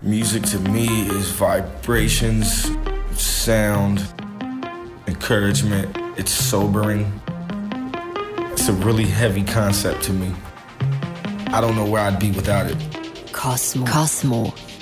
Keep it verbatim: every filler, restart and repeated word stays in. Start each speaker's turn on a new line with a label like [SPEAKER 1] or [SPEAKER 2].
[SPEAKER 1] Music to me is vibrations, sound, encouragement. It's sobering. It's a really heavy concept to me. I don't know where I'd be without it.
[SPEAKER 2] Cosmo. Cosmo.